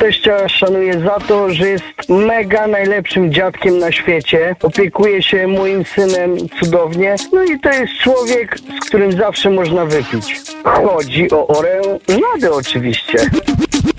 teścia szanuję za to, że jest mega najlepszym dziadkiem na świecie. Opiekuje się moim synem cudownie. No i to jest człowiek, z którym zawsze można wypić. Chodzi o Oreę Nadę oczywiście.